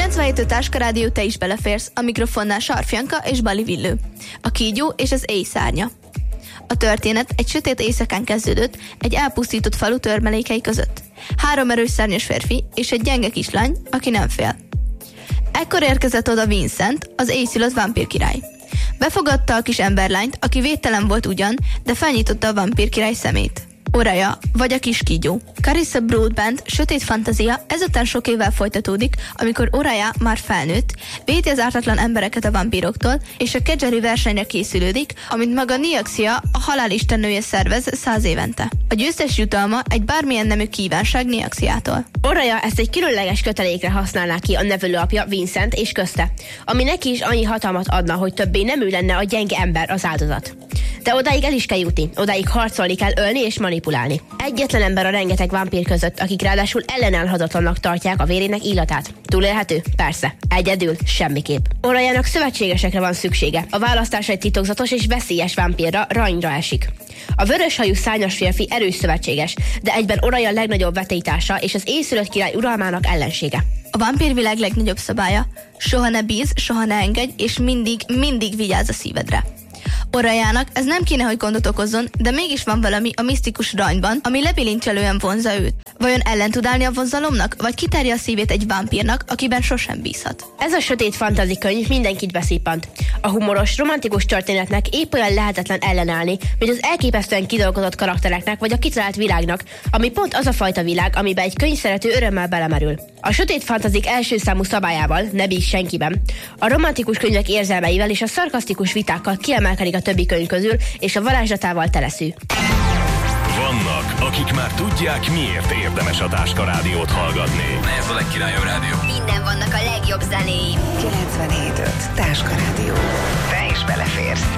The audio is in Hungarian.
97 Táskarádió, te is beleférsz, a mikrofonnál Sarfjanka és Bali Villő. A kígyó és az éj szárnya. A történet egy sötét éjszakán kezdődött, egy elpusztított falu törmelékei között. 3 erős szárnyas férfi és egy gyenge kislány, aki nem fél. Ekkor érkezett oda Vincent, az éjszülött vámpírkirály. Befogadta a kis emberlányt, aki védtelen volt ugyan, de felnyitotta a vámpírkirály szemét. Oraja, vagy a kis kígyó. Carissa Broadbent sötét fantázia ezután sok évvel folytatódik, amikor Oraja már felnőtt, védi az ártatlan embereket a vámpíroktól, és a kedzseri versenyre készülődik, amit maga Nyaxia, a halálistennője szervez 100 évente. A győztes jutalma egy bármilyen nemű kívánság Nyaxiától. Oraja ezt egy különleges kötelékre használná ki a nevelőapja Vincent és közte, ami neki is annyi hatalmat adna, hogy többé nem ő lenne a gyenge ember, az áldozat. De odáig el is kell jutni, odáig harcolni kell, ölni és manipulálni. Egyetlen ember a rengeteg vámpír között, akik ráadásul ellenállhatatlannak tartják a vérének illatát. Túlélhető? Persze. Egyedül? Semmiképp. Orajának szövetségesekre van szüksége. A választása egy titokzatos és veszélyes vámpírra, Ranyra esik. A vöröshajú szárnyas férfi erős szövetséges, de egyben Oraja legnagyobb vetélytársa és az éjszülött király uralmának ellensége. A vámpírvilág legnagyobb szabálya: soha ne bízz, soha ne engedj, és mindig vigyázz a szívedre. Orajának ez nem kéne, hogy gondot okozzon, de mégis van valami a misztikus Ranyban, ami lebilincselően vonzza őt. Vajon ellen tud állni a vonzalomnak, vagy kitárja a szívét egy vámpírnak, akiben sosem bízhat? Ez a sötét fantazikönyv mindenkit beszippant. A humoros, romantikus történetnek épp olyan lehetetlen ellenállni, mint az elképesztően kidolgozott karaktereknek vagy a kitalált világnak, ami pont az a fajta világ, amiben egy könyvszerető örömmel belemerül. A sötét fantazik első számú szabályával, ne bízz senkiben, a romantikus könyvek érzelmeivel és a szarkasztikus vitákkal kiemelkedik a többi könyv közül, és a varázslatával teleszű. Vannak, akik már tudják, miért érdemes a Táska Rádiót hallgatni. Ez a legkirályabb rádió. Minden vannak a legjobb zenéim. 97.5 Táska Rádió. Te is beleférsz.